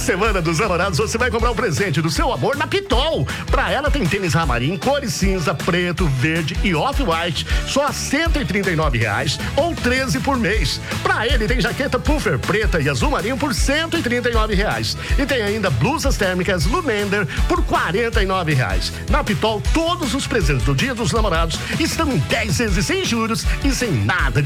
Semana dos Namorados, você vai comprar um presente do seu amor na Pitol. Pra ela tem tênis Ramarim, cores cinza, preto, verde e off-white, só R$ 139 ou 13 por mês. Pra ele tem jaqueta puffer preta e azul marinho por R$ 139. E tem ainda blusas térmicas Lumender por R$ 49. Na Pitol, todos os presentes do Dia dos Namorados estão em 10 vezes sem juros e sem nada